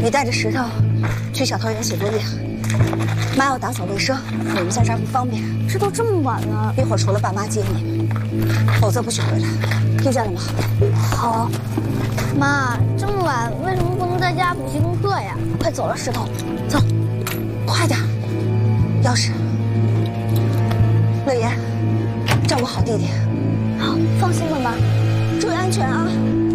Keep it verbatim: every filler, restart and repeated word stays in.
你带着石头去小桃园写作业。妈要打扫卫生，你们在这儿不方便。这都这么晚了，一会儿除了爸妈接你，否则不许回来，听见了吗？好。 妈，这么晚为什么不能在家补习功课呀？ 快走了，石头，走，快点。钥匙，乐言，照顾好弟弟。 好，放心吧，妈。 注意安全啊！